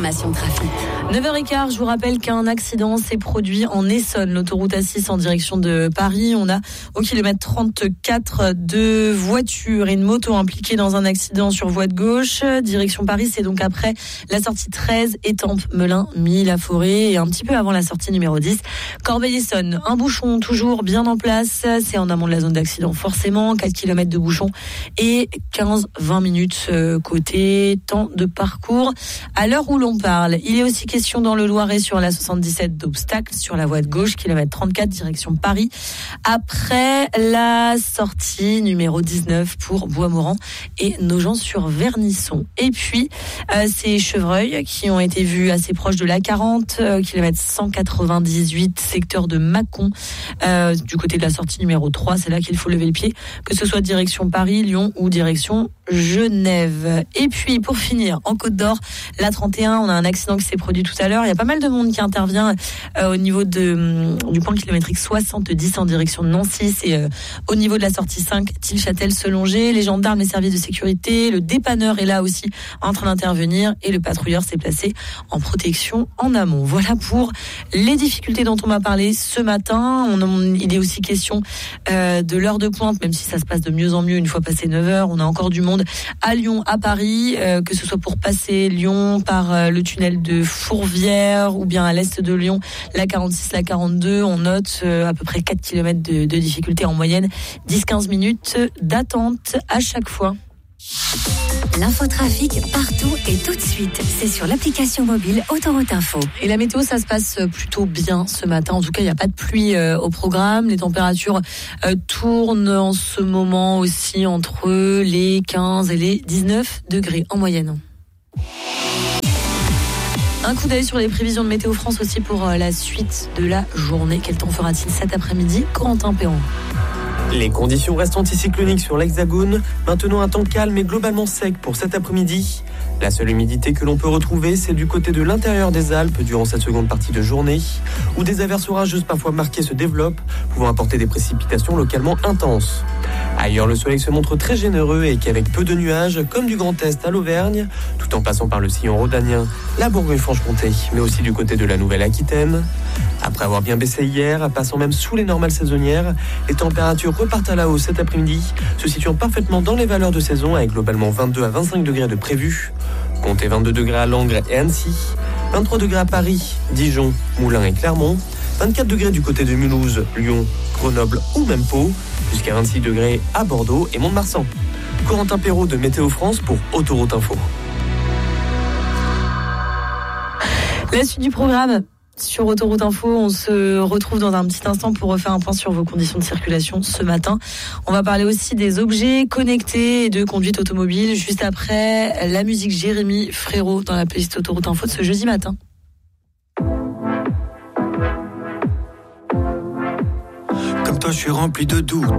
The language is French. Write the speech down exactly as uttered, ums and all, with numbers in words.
informations trafic. neuf heures quinze, je vous rappelle qu'un accident s'est produit en Essonne, l'autoroute A six en direction de Paris. On a au kilomètre trente-quatre deux voitures et une moto impliquées dans un accident sur voie de gauche. Direction Paris, c'est donc après la sortie treize, Étampes, Melun, Milly-la-Forêt et un petit peu avant la sortie numéro dix, Corbeil-Essonnes. Un bouchon toujours bien en place, c'est en amont de la zone d'accident forcément, quatre kilomètres de bouchon et quinze à vingt minutes côté temps de parcours. À l'heure où l'on parle, il est aussi question dans le Loiret sur la soixante-dix-sept d'obstacles sur la voie de gauche, kilomètre trente-quatre, direction Paris, après la sortie numéro dix-neuf pour Bois-Morand et Nogent-sur-Vernisson. Et puis, euh, ces chevreuils qui ont été vus assez proches de la quarante, euh, kilomètre cent quatre-vingt-dix-huit, secteur de Mâcon, euh, du côté de la sortie numéro trois, c'est là qu'il faut lever le pied, que ce soit direction Paris, Lyon ou direction Genève. Et puis, pour finir, en Côte d'Or, la trente et un, on a un accident qui s'est produit tout à l'heure. Il y a pas mal de monde qui intervient euh, au niveau de, du point kilométrique soixante-dix en direction de Nancy. C'est euh, au niveau de la sortie cinq, Tilchâtel-Selongé. Les gendarmes, les services de sécurité, le dépanneur est là aussi en train d'intervenir et le patrouilleur s'est placé en protection en amont. Voilà pour les difficultés dont on m'a parlé ce matin. On, on, il est aussi question euh, de l'heure de pointe, même si ça se passe de mieux en mieux une fois passé neuf heures. On a encore du monde à Lyon, à Paris, euh, que ce soit pour passer Lyon par euh, le tunnel de Fourvière ou bien à l'est de Lyon, la quarante-six, la quarante-deux. On note euh, à peu près quatre kilomètres de, de difficulté en moyenne, dix à quinze minutes d'attente à chaque fois. L'infotrafic partout et tout de suite. C'est sur l'application mobile Autoroute Info. Et la météo, ça se passe plutôt bien ce matin. En tout cas, il n'y a pas de pluie euh, au programme. Les températures euh, tournent en ce moment aussi entre les quinze et les dix-neuf degrés en moyenne. Un coup d'œil sur les prévisions de Météo France aussi pour euh, la suite de la journée. Quel temps fera-t-il cet après-midi? Corentin Perron. Les conditions restent anticycloniques sur l'Hexagone, maintenant un temps calme et globalement sec pour cet après-midi. La seule humidité que l'on peut retrouver, c'est du côté de l'intérieur des Alpes durant cette seconde partie de journée, où des averses orageuses parfois marquées se développent, pouvant apporter des précipitations localement intenses. Ailleurs, le soleil se montre très généreux et qu'avec peu de nuages, comme du Grand Est à l'Auvergne, tout en passant par le sillon rhodanien, la Bourgogne-Franche-Comté, mais aussi du côté de la Nouvelle-Aquitaine. Après avoir bien baissé hier, passant même sous les normales saisonnières, les températures repartent à la hausse cet après-midi, se situant parfaitement dans les valeurs de saison avec globalement vingt-deux à vingt-cinq degrés de prévus. Comptez vingt-deux degrés à Langres et Annecy, vingt-trois degrés à Paris, Dijon, Moulins et Clermont, vingt-quatre degrés du côté de Mulhouse, Lyon, Grenoble ou même Pau, jusqu'à vingt-six degrés à Bordeaux et Mont-de-Marsan. Corentin Perrault de Météo France pour Autoroute Info. La suite du programme sur Autoroute Info, on se retrouve dans un petit instant pour refaire un point sur vos conditions de circulation ce matin. On va parler aussi des objets connectés et de conduite automobile juste après la musique Jérémy Frérot dans la playlist Autoroute Info de ce jeudi matin. Comme toi, je suis rempli de doutes.